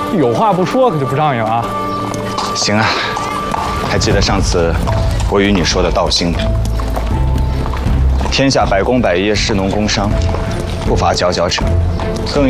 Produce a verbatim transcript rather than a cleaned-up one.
有话不说可就不仗义了啊！ 行啊，还记得上次我与你说的道心吗？天下百工百业，士农工商，不乏佼佼者。